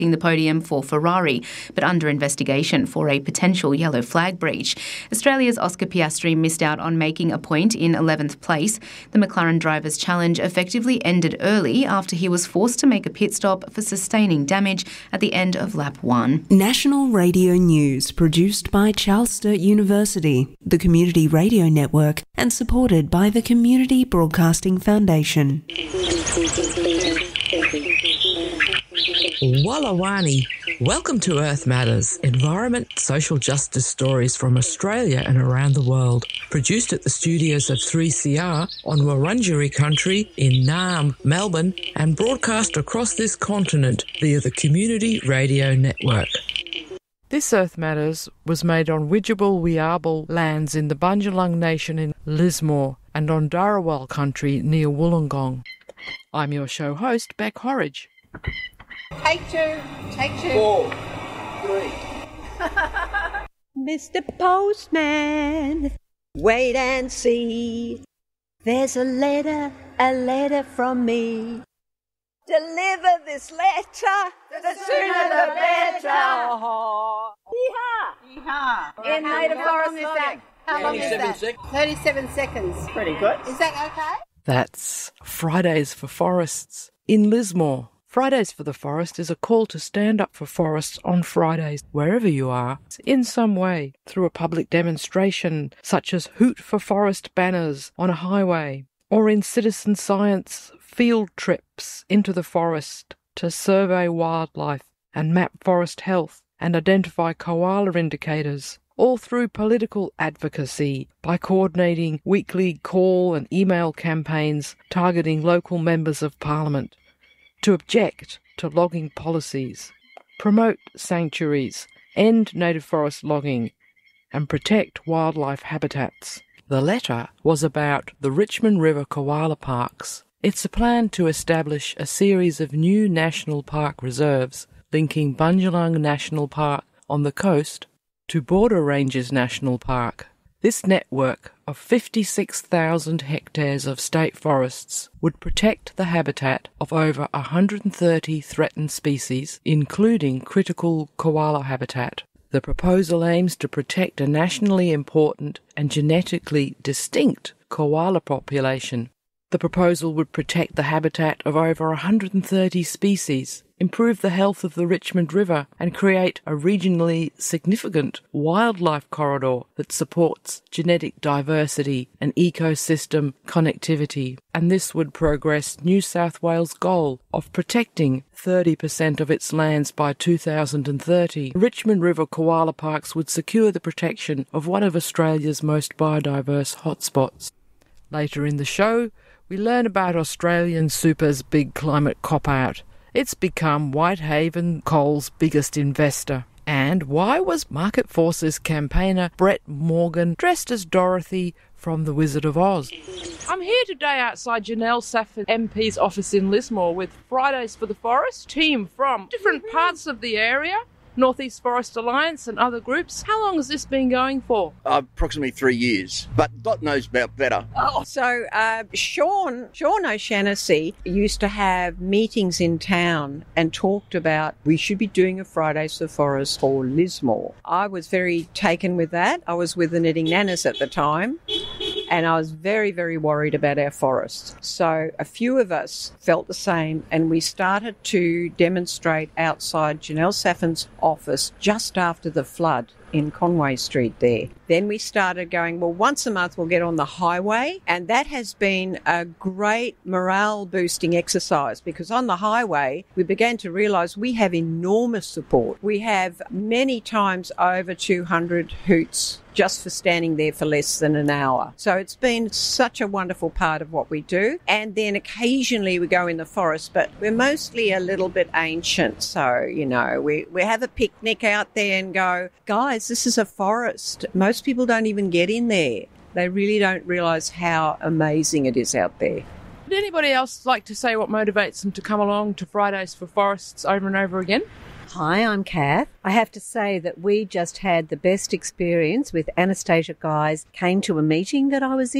the podium for Ferrari, but under investigation for a potential yellow flag breach. Australia's Oscar Piastri missed out on making a point in 11th place. The McLaren driver's challenge effectively ended early after he was forced to make a pit stop for sustaining damage at the end of lap 1. National Radio News, produced by Charles Sturt University, the Community Radio Network, and supported by the Community Broadcasting Foundation. Wallawani. Welcome to Earth Matters, environment, social justice stories from Australia and around the world. Produced at the studios of 3CR on Wurundjeri country in Naarm, Melbourne, and broadcast across this continent via the Community Radio Network. This Earth Matters was made on Widjabul Wiarbul lands in the Bundjalung Nation in Lismore and on Darawal country near Wollongong. I'm your show host, Beck Horridge. Take two. 4, 3. Mr. Postman, wait and see. There's a letter from me. Deliver this letter, the sooner the better. Yeehaw! In native forest logging. How long is that? 37 seconds. Pretty good. Is that okay? That's Fridays for Forests in Lismore. Fridays for the Forest is a call to stand up for forests on Fridays, wherever you are, in some way, through a public demonstration, such as Hoot for Forest banners on a highway, or in citizen science field trips into the forest to survey wildlife and map forest health and identify koala indicators, all through political advocacy by coordinating weekly call and email campaigns targeting local members of Parliament, to object to logging policies, promote sanctuaries, end native forest logging, and protect wildlife habitats. The letter was about the Richmond River Koala Parks. It's a plan to establish a series of new national park reserves linking Bundjalung National Park on the coast to Border Ranges National Park. This network of 56,000 hectares of state forests would protect the habitat of over 130 threatened species, including critical koala habitat. The proposal aims to protect a nationally important and genetically distinct koala population. The proposal would protect the habitat of over 130 species, improve the health of the Richmond River, and create a regionally significant wildlife corridor that supports genetic diversity and ecosystem connectivity. And this would progress New South Wales' goal of protecting 30% of its lands by 2030. Richmond River Koala Parks would secure the protection of one of Australia's most biodiverse hotspots. Later in the show, we learn about Australian Super's big climate cop-out. It's become Whitehaven Coal's biggest investor. And why was Market Forces campaigner Brett Morgan dressed as Dorothy from The Wizard of Oz? I'm here today outside Janelle Safford MP's office in Lismore with Fridays for the Forest, team from different parts of the area, North East Forest Alliance and other groups. How long has this been going for? Approximately 3 years, but Dot knows about better. So Sean O'Shannessy used to have meetings in town and talked about we should be doing a Fridays for Forest for Lismore. I was very taken with that. I was with the Knitting Nanas at the time, and I was very, very worried about our forests. So a few of us felt the same, and we started to demonstrate outside Janelle Safford's office just after the flood in Conway Street there. Then we started going, well, once a month we'll get on the highway, and that has been a great morale boosting exercise, because on the highway we began to realise we have enormous support. We have many times over 200 hoots just for standing there for less than an hour. So it's been such a wonderful part of what we do. And then occasionally we go in the forest, but we're mostly a little bit ancient. So, you know, we have a picnic out there and go, guys, this is a forest. Most people don't even get in there. They really don't realise how amazing it is out there. Would anybody else like to say what motivates them to come along to Fridays for Forests over and over again? Hi, I'm Kath. I have to say that we just had the best experience with Anastasia Guys came to a meeting that I was in,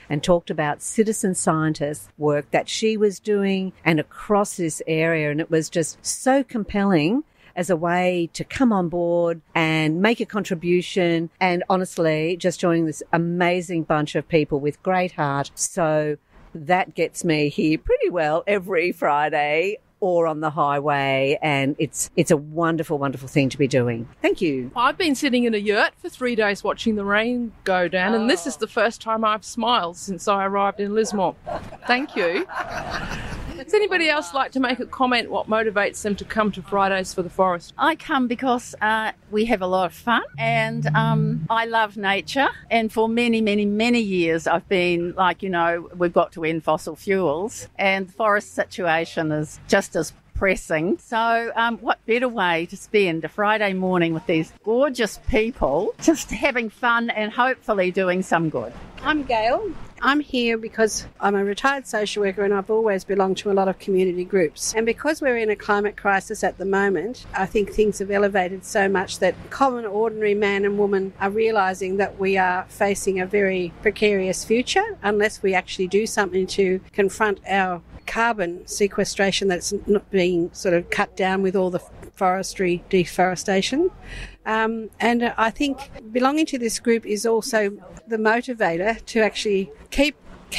and talked about citizen scientist work that she was doing and across this area. And it was just so compelling as a way to come on board and make a contribution, and honestly just joining this amazing bunch of people with great heart. So that gets me here pretty well every Friday or on the highway, and it's a wonderful, wonderful thing to be doing. Thank you. I've been sitting in a yurt for 3 days watching the rain go down, and this is the first time I've smiled since I arrived in Lismore. Thank you. Does anybody else like to make a comment what motivates them to come to Fridays for the Forest? I come because we have a lot of fun, and I love nature. And for many, many, many years I've been we've got to end fossil fuels, and the forest situation is just as pressing. So what better way to spend a Friday morning with these gorgeous people, just having fun and hopefully doing some good. I'm Gail. I'm here because I'm a retired social worker and I've always belonged to a lot of community groups. And because we're in a climate crisis at the moment, I think things have elevated so much that common, ordinary man and woman are realising that we are facing a very precarious future unless we actually do something to confront our carbon sequestration that's not being sort of cut down with all the forestry deforestation. And I think belonging to this group is also the motivator to actually keep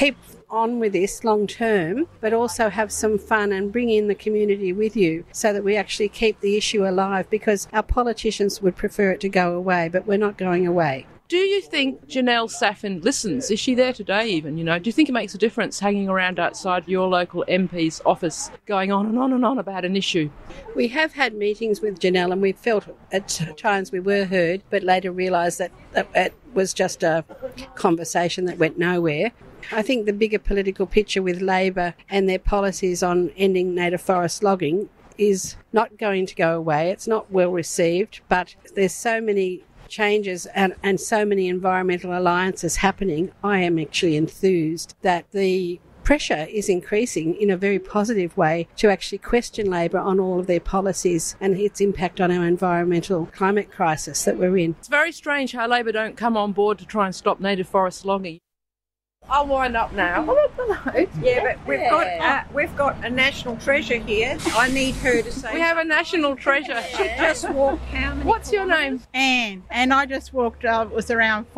on with this long term, but also have some fun and bring in the community with you so that we actually keep the issue alive, because our politicians would prefer it to go away, but we're not going away. Do you think Janelle Saffin listens? Is she there today even? Do you think it makes a difference hanging around outside your local MP's office going on and on and on about an issue? We have had meetings with Janelle and we felt at times we were heard, but later realised that it was just a conversation that went nowhere. I think the bigger political picture with Labor and their policies on ending native forest logging is not going to go away. It's not well received, but there's so many changes and so many environmental alliances happening. I am actually enthused that the pressure is increasing in a very positive way to actually question Labor on all of their policies and its impact on our environmental climate crisis that we're in. It's very strange how Labor don't come on board to try and stop native forest logging. I'll wind up now. Yeah, but we've got a national treasure here. I need her to say. We have a national treasure. She just walked how many? What's your name? Anne. And I just walked, it was around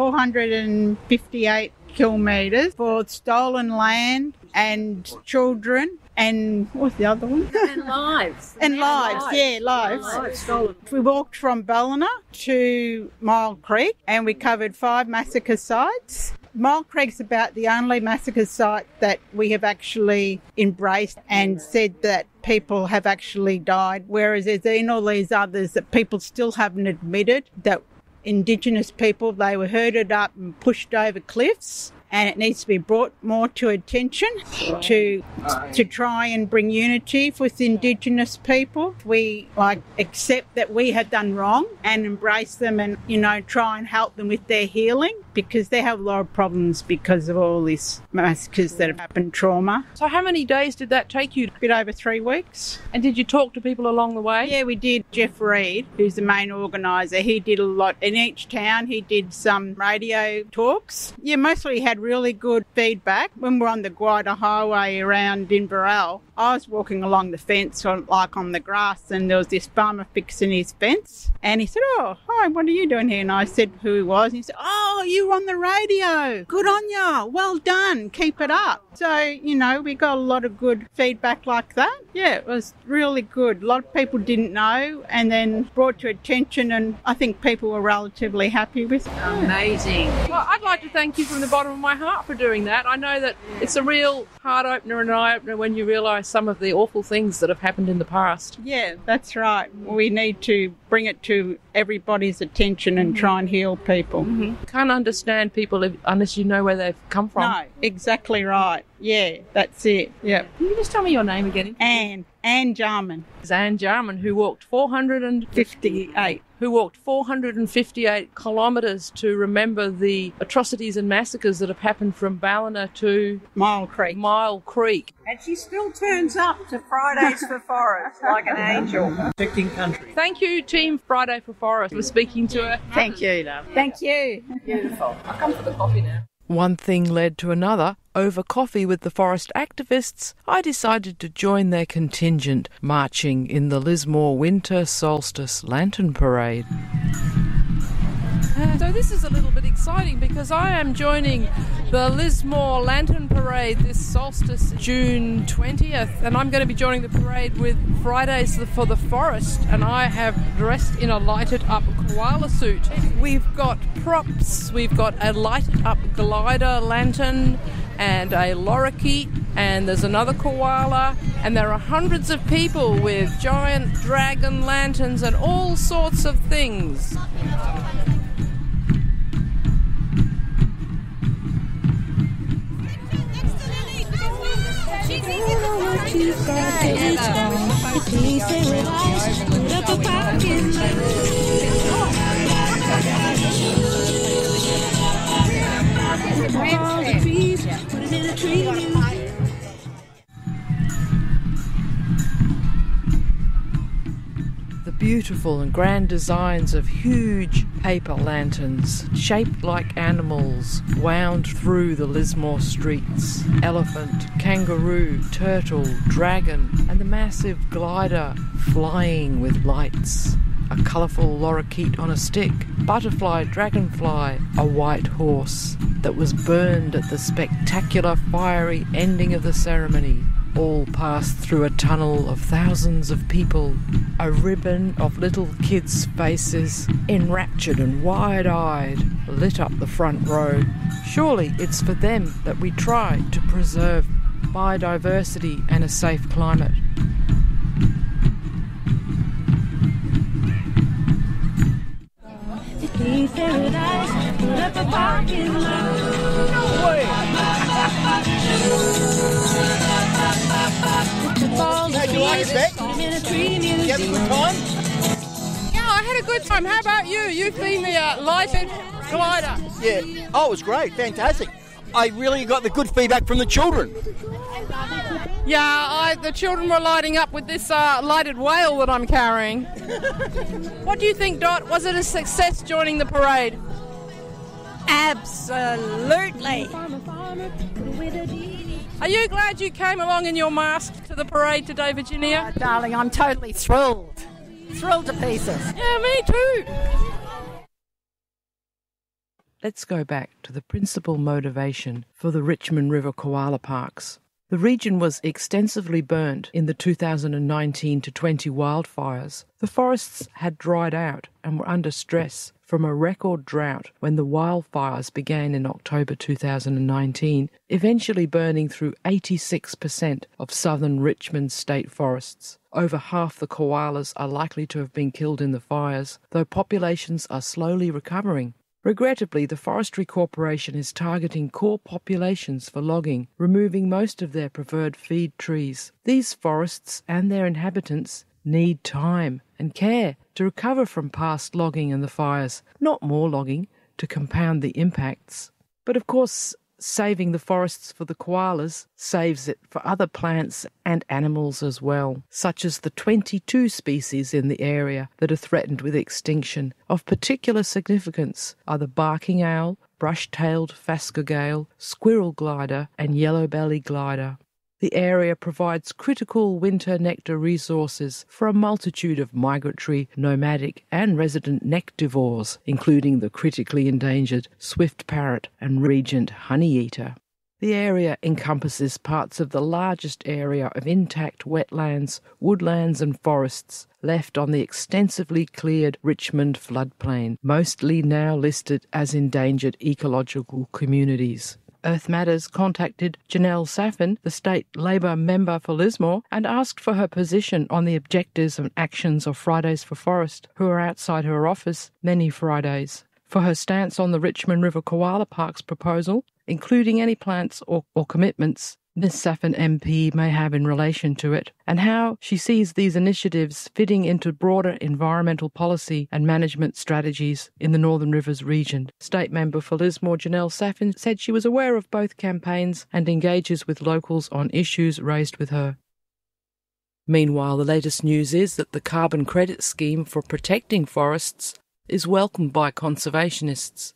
458 kilometres for stolen land and children. And what's the other one? And lives. And lives. Stolen. We walked from Ballina to Mile Creek and we covered 5 massacre sites. Mile Creek's about the only massacre site that we have actually embraced and said that people have actually died, whereas there's been all these others that people still haven't admitted that Indigenous people, they were herded up and pushed over cliffs. And it needs to be brought more to attention to try and bring unity with Indigenous people. We accept that we have done wrong and embrace them and, try and help them with their healing, because they have a lot of problems because of all these massacres that have happened, trauma. So how many days did that take you? A bit over 3 weeks. And did you talk to people along the way? Yeah, we did. Jeff Reid, who's the main organiser, he did a lot. In each town, he did some radio talks. Yeah, mostly he had really good feedback. When we're on the Guida Highway around Inverell, I was walking along the fence, on the grass, and there was this farmer fixing his fence. And he said, "Oh, hi, what are you doing here?" And I said who he was. And he said, "Oh, you were on the radio. Good on ya. Well done. Keep it up." So, we got a lot of good feedback like that. Yeah, it was really good. A lot of people didn't know and then brought to attention, and I think people were relatively happy with it. Amazing. Well, I'd like to thank you from the bottom of my heart for doing that. I know that it's a real heart opener and eye opener when you realise some of the awful things that have happened in the past. Yeah, that's right. We need to bring it to everybody's attention and try and heal people. Mm-hmm. Can't understand people unless you know where they've come from. No, exactly right. Yeah, that's it. Yeah. Can you just tell me your name again? Anne Jarman. It's Anne Jarman, who walked 458. Who walked 458 kilometres to remember the atrocities and massacres that have happened from Ballina to Mile Creek. And she still turns up to Fridays for Forest like an angel. Protecting country. Thank you, Team Friday for Forest, for speaking to her. Thank you, love. Thank you. Beautiful. I'll come for the coffee now. One thing led to another. Over coffee with the forest activists, I decided to join their contingent marching in the Lismore Winter Solstice Lantern Parade. So this is a little bit exciting because I am joining the Lismore Lantern Parade this solstice, June 20th, and I'm going to be joining the parade with Fridays for the Forest, and I have dressed in a lighted up koala suit. We've got props, we've got a lighted up glider lantern and a lorikeet, and there's another koala, and there are hundreds of people with giant dragon lanterns and all sorts of things. The beautiful and grand designs of huge paper lanterns shaped like animals wound through the Lismore streets. Elephant, kangaroo, turtle, dragon, and the massive glider flying with lights. A colourful lorikeet on a stick, butterfly, dragonfly, a white horse that was burned at the spectacular fiery ending of the ceremony. All passed through a tunnel of thousands of people. A ribbon of little kids' faces, enraptured and wide-eyed, lit up the front row. Surely it's for them that we try to preserve biodiversity and a safe climate. Hey, you like it, Beck? You have a good time? Yeah, I had a good time. How about you? You've been the lighted glider. Yeah. Oh, it was great. Fantastic. I really got the good feedback from the children. Yeah, the children were lighting up with this lighted whale that I'm carrying. What do you think, Dot? Was it a success joining the parade? Absolutely. Are you glad you came along in your mask to the parade today, Virginia? Oh, darling, I'm totally thrilled. Thrilled to pieces. Yeah, me too. Let's go back to the principal motivation for the Richmond River Koala Parks. The region was extensively burnt in the 2019-20 wildfires. The forests had dried out and were under stress from a record drought when the wildfires began in October 2019, eventually burning through 86% of southern Richmond state forests. Over half the koalas are likely to have been killed in the fires, though populations are slowly recovering. Regrettably, the Forestry Corporation is targeting core populations for logging, removing most of their preferred feed trees. These forests and their inhabitants need time and care to recover from past logging and the fires, not more logging to compound the impacts. But of course, saving the forests for the koalas saves it for other plants and animals as well, such as the 22 species in the area that are threatened with extinction. Of particular significance are the barking owl, brush-tailed phascogale, squirrel glider and yellow-belly glider. The area provides critical winter nectar resources for a multitude of migratory, nomadic and resident nectivores, including the critically endangered swift parrot and regent honeyeater. The area encompasses parts of the largest area of intact wetlands, woodlands and forests left on the extensively cleared Richmond floodplain, mostly now listed as endangered ecological communities. Earth Matters contacted Janelle Saffin, the state Labor member for Lismore, and asked for her position on the objectives and actions of Fridays for Forest, who are outside her office many Fridays, for her stance on the Richmond River Koala Parks proposal, including any plans or commitments Ms. Saffin MP may have in relation to it, and how she sees these initiatives fitting into broader environmental policy and management strategies in the Northern Rivers region. State member for Lismore Janelle Saffin said she was aware of both campaigns and engages with locals on issues raised with her. Meanwhile, the latest news is that the carbon credit scheme for protecting forests is welcomed by conservationists.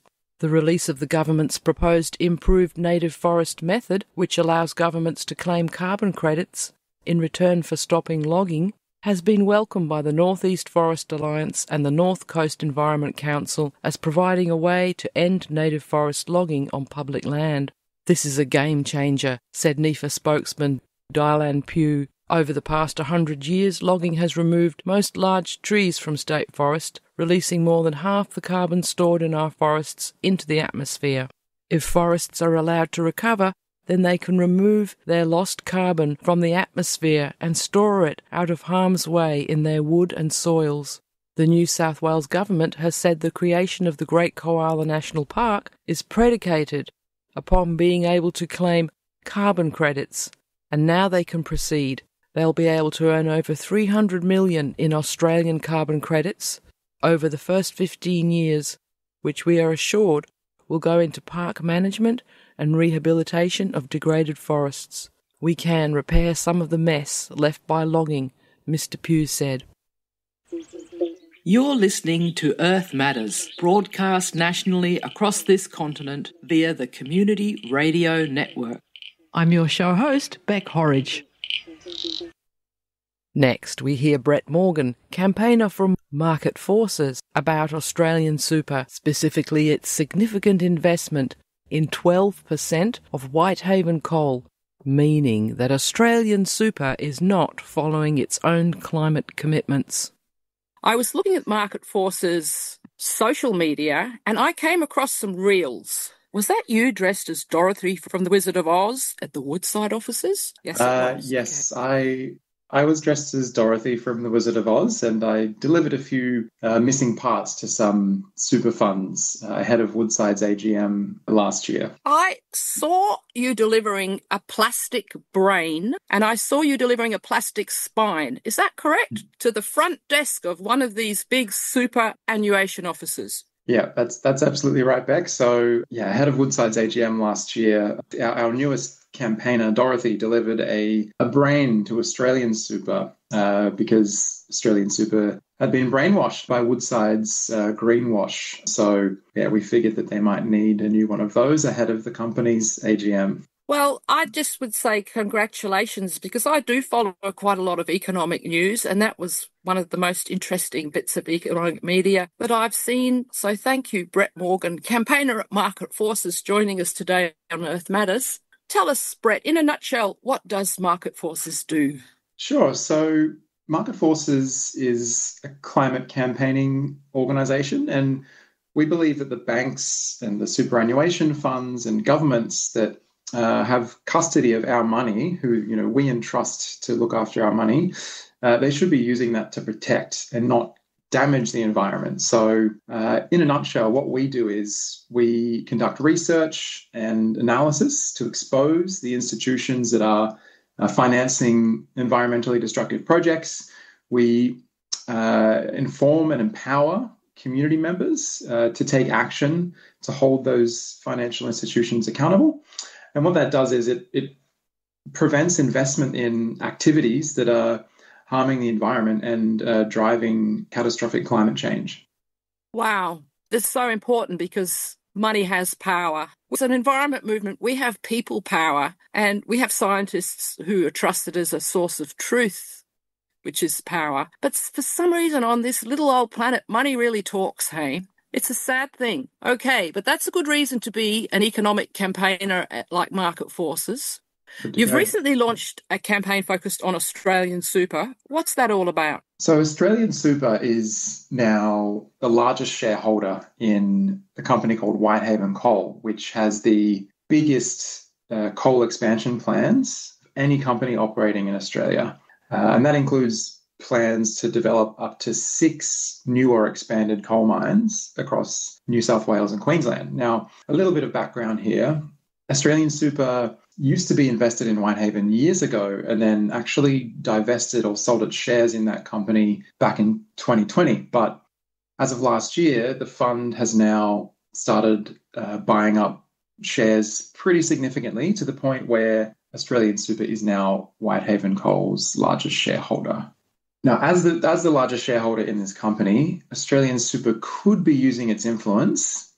The release of the government's proposed improved native forest method, which allows governments to claim carbon credits in return for stopping logging, has been welcomed by the North East Forest Alliance and the North Coast Environment Council as providing a way to end native forest logging on public land. This is a game changer, said NEFA spokesman Dylan Pugh. Over the past 100 years, logging has removed most large trees from state forest, releasing more than half the carbon stored in our forests into the atmosphere. If forests are allowed to recover, then they can remove their lost carbon from the atmosphere and store it out of harm's way in their wood and soils. The New South Wales government has said the creation of the Great Koala National Park is predicated upon being able to claim carbon credits, and now they can proceed. They'll be able to earn over $300 million in Australian carbon credits over the first 15 years, which we are assured will go into park management and rehabilitation of degraded forests. We can repair some of the mess left by logging, Mr. Pugh said. You're listening to Earth Matters, broadcast nationally across this continent via the Community Radio Network. I'm your show host, Beck Horridge. Next, we hear Brett Morgan, campaigner from Market Forces, about Australian Super, specifically its significant investment in 12% of Whitehaven coal, meaning that Australian Super is not following its own climate commitments. I was looking at Market Forces' social media and I came across some reels. Was that you dressed as Dorothy from The Wizard of Oz at the Woodside offices? Yes, it was. Yes, okay. I was dressed as Dorothy from The Wizard of Oz, and I delivered a few missing parts to some super funds ahead of Woodside's AGM last year. I saw you delivering a plastic brain, and I saw you delivering a plastic spine. Is that correct? To the front desk of one of these big superannuation offices. Yeah, that's absolutely right, Beck. So, ahead of Woodside's AGM last year, our newest campaigner, Dorothy, delivered a brain to Australian Super because Australian Super had been brainwashed by Woodside's greenwash. So, we figured that they might need a new one of those ahead of the company's AGM. Well, I just would say congratulations, because I do follow quite a lot of economic news, and that was one of the most interesting bits of economic media that I've seen. So thank you, Brett Morgan, campaigner at Market Forces, joining us today on Earth Matters. Tell us, Brett, in a nutshell, what does Market Forces do? Sure. So Market Forces is a climate campaigning organisation, and we believe that the banks and the superannuation funds and governments that have custody of our money, who we entrust to look after our money, they should be using that to protect and not damage the environment. So in a nutshell, what we do is we conduct research and analysis to expose the institutions that are financing environmentally destructive projects. We inform and empower community members to take action to hold those financial institutions accountable. And what that does is it prevents investment in activities that are harming the environment and driving catastrophic climate change. Wow, this is so important because money has power. With an environment movement, we have people power, and we have scientists who are trusted as a source of truth, which is power. But for some reason on this little old planet, money really talks, hey? It's a sad thing. Okay, but that's a good reason to be an economic campaigner like Market Forces. You've recently launched a campaign focused on Australian Super. What's that all about? So Australian Super is now the largest shareholder in a company called Whitehaven Coal, which has the biggest coal expansion plans of any company operating in Australia. And that includes plans to develop up to 6 new or expanded coal mines across New South Wales and Queensland. Now, a little bit of background here. Australian Super used to be invested in Whitehaven years ago and then actually divested or sold its shares in that company back in 2020. But as of last year, the fund has now started buying up shares pretty significantly to the point where Australian Super is now Whitehaven Coal's largest shareholder. Now, as the largest shareholder in this company, Australian Super could be using its influence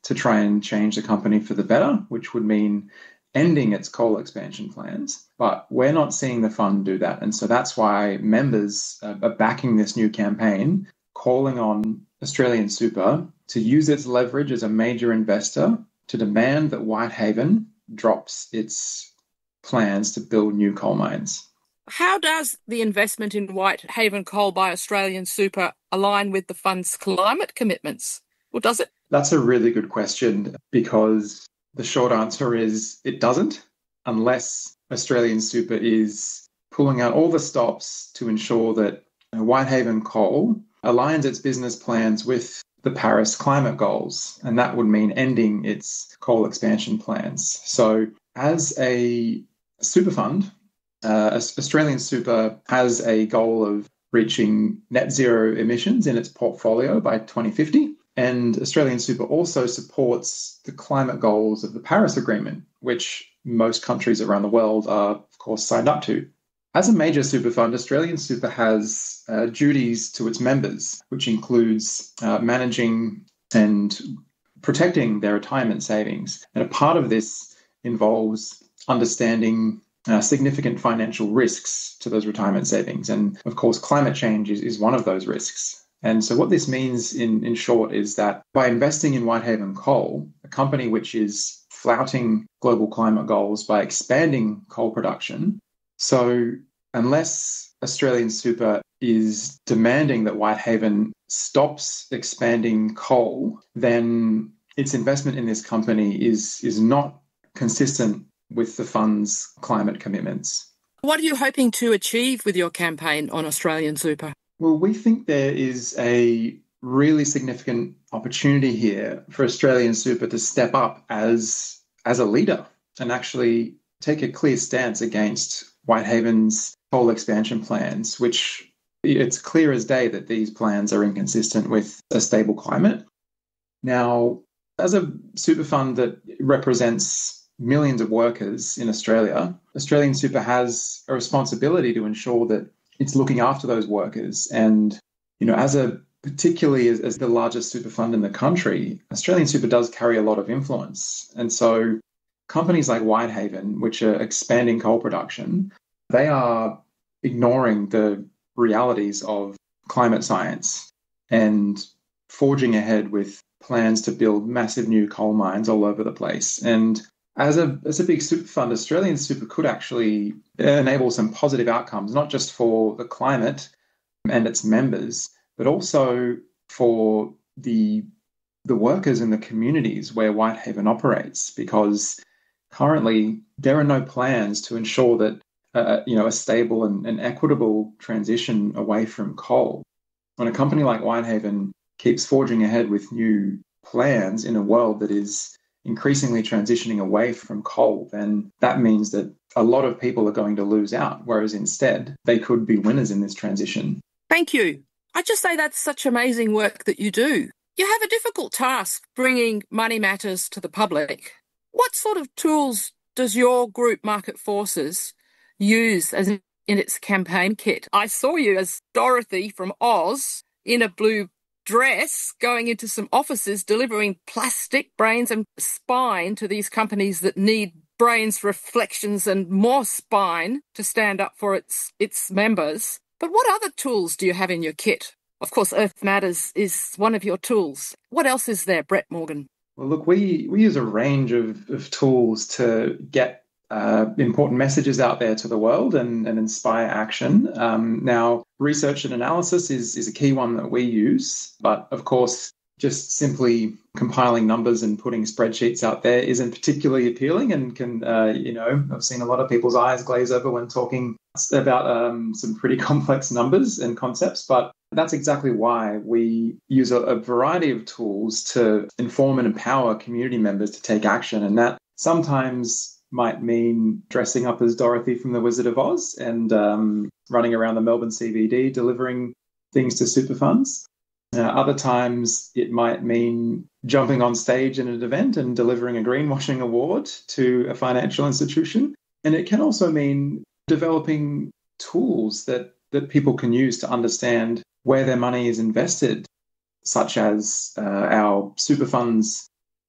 to try and change the company for the better, which would mean ending its coal expansion plans. But we're not seeing the fund do that. And so that's why members are backing this new campaign, calling on Australian Super to use its leverage as a major investor to demand that Whitehaven drops its plans to build new coal mines. How does the investment in Whitehaven Coal by Australian Super align with the fund's climate commitments? Or does it? That's a really good question, because the short answer is it doesn't, unless Australian Super is pulling out all the stops to ensure that Whitehaven Coal aligns its business plans with the Paris climate goals, and that would mean ending its coal expansion plans. So as a super fund, Australian Super has a goal of reaching net zero emissions in its portfolio by 2050. And Australian Super also supports the climate goals of the Paris Agreement, which most countries around the world are, of course, signed up to. As a major super fund, Australian Super has duties to its members, which includes managing and protecting their retirement savings. And a part of this involves understanding significant financial risks to those retirement savings. And of course, climate change is one of those risks. And so what this means in short is that by investing in Whitehaven Coal, a company which is flouting global climate goals by expanding coal production, so unless Australian Super is demanding that Whitehaven stops expanding coal, then its investment in this company is not consistent with the fund's climate commitments. What are you hoping to achieve with your campaign on Australian Super? Well, we think there is a really significant opportunity here for Australian Super to step up as a leader and actually take a clear stance against Whitehaven's coal expansion plans, which it's clear as day that these plans are inconsistent with a stable climate. Now, as a super fund that represents millions of workers in Australia, Australian Super has a responsibility to ensure that it's looking after those workers. And, particularly as the largest super fund in the country, Australian Super does carry a lot of influence. And so companies like Whitehaven, which are expanding coal production, they are ignoring the realities of climate science and forging ahead with plans to build massive new coal mines all over the place. And as a big super fund, Australian Super could actually enable some positive outcomes, not just for the climate and its members, but also for the workers in the communities where Whitehaven operates, because currently there are no plans to ensure that a stable and equitable transition away from coal. When a company like Whitehaven keeps forging ahead with new plans in a world that is increasingly transitioning away from coal, then that means that a lot of people are going to lose out, whereas instead they could be winners in this transition. Thank you. I just say that's such amazing work that you do. You have a difficult task bringing money matters to the public. What sort of tools does your group Market Forces use in its campaign kit? I saw you as Dorothy from Oz in a blue dress going into some offices delivering plastic brains and spine to these companies that need brains, reflections and more spine to stand up for its members. But what other tools do you have in your kit? Of course, Earth Matters is one of your tools. What else is there, Brett Morgan? Well, look, we use a range of tools to get important messages out there to the world and inspire action. Now, research and analysis is a key one that we use, but of course, just simply compiling numbers and putting spreadsheets out there isn't particularly appealing and can, I've seen a lot of people's eyes glaze over when talking about some pretty complex numbers and concepts, but that's exactly why we use a variety of tools to inform and empower community members to take action. And that sometimes might mean dressing up as Dorothy from The Wizard of Oz and running around the Melbourne CBD delivering things to super funds. Other times it might mean jumping on stage in an event and delivering a greenwashing award to a financial institution. And it can also mean developing tools that people can use to understand where their money is invested, such as our super funds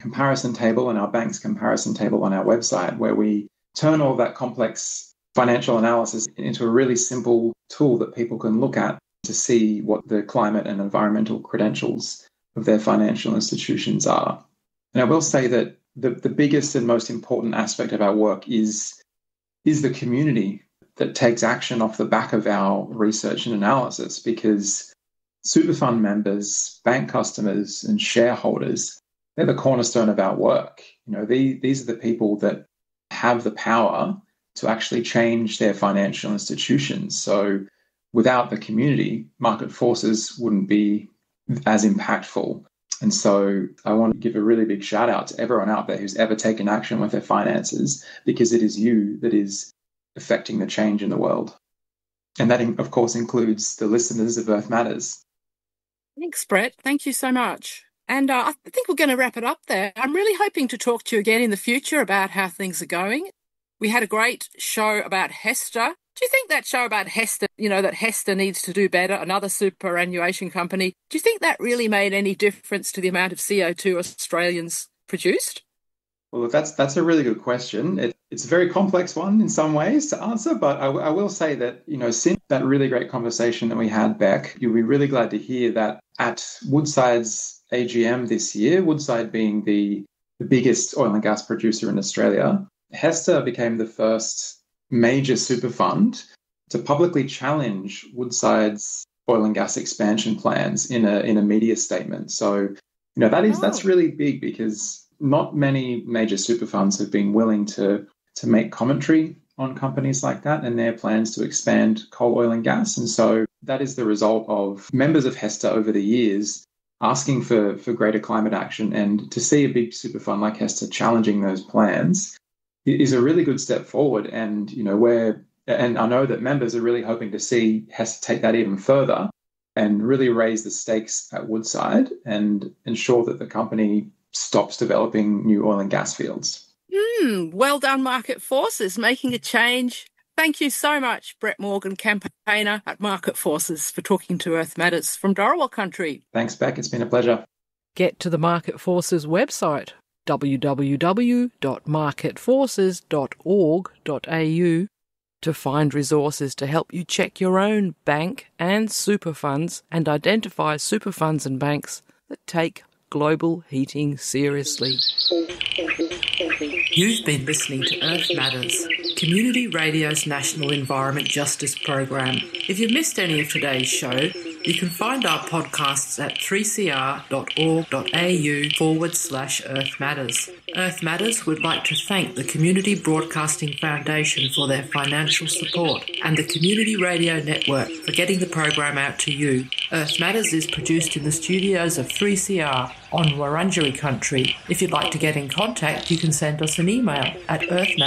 comparison table and our bank's comparison table on our website, where we turn all that complex financial analysis into a really simple tool that people can look at to see what the climate and environmental credentials of their financial institutions are. And I will say that the biggest and most important aspect of our work is the community that takes action off the back of our research and analysis, because super fund members, bank customers, and shareholders, they're the cornerstone of our work. These are the people that have the power to actually change their financial institutions. So without the community, market forces wouldn't be as impactful. And so I want to give a really big shout out to everyone out there who's ever taken action with their finances, because it is you that is affecting the change in the world. And that, of course, includes the listeners of Earth Matters. Thanks, Brett. Thank you so much. And I think we're going to wrap it up there. I'm really hoping to talk to you again in the future about how things are going. We had a great show about HESTA. Do you think that show about HESTA, that HESTA needs to do better, another superannuation company, do you think that really made any difference to the amount of CO2 Australians produced? Well, that's a really good question. It's a very complex one in some ways to answer, but I will say that, since that really great conversation that we had, Beck, you'll be really glad to hear that at Woodside's AGM this year, Woodside being the biggest oil and gas producer in Australia, HESTA became the first major super fund to publicly challenge Woodside's oil and gas expansion plans in a media statement. So, that's really big, because not many major super funds have been willing to make commentary on companies like that and their plans to expand coal, oil and gas. And so that is the result of members of HESTA over the years asking for greater climate action, and to see a big super fund like HESTA challenging those plans is a really good step forward. And, and I know that members are really hoping to see HESTA take that even further and really raise the stakes at Woodside and ensure that the company stops developing new oil and gas fields. Well done, Market Forces, making a change. Thank you so much, Brett Morgan, campaigner at Market Forces, for talking to Earth Matters from Dharawal country. Thanks, Beck. It's been a pleasure. Get to the Market Forces website, www.marketforces.org.au, to find resources to help you check your own bank and super funds and identify super funds and banks that take global heating seriously. You've been listening to Earth Matters, Community Radio's National Environment Justice Program. If you've missed any of today's show, you can find our podcasts at 3cr.org.au/Earth Matters. Earth Matters would like to thank the Community Broadcasting Foundation for their financial support and the Community Radio Network for getting the program out to you. Earth Matters is produced in the studios of 3CR on Wurundjeri country. If you'd like to get in contact, you can send us an email at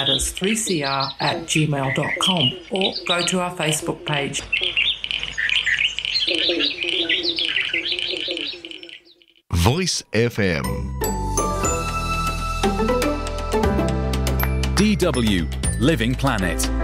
earthmatters3cr@gmail.com or go to our Facebook page. Voice FM. DW Living Planet.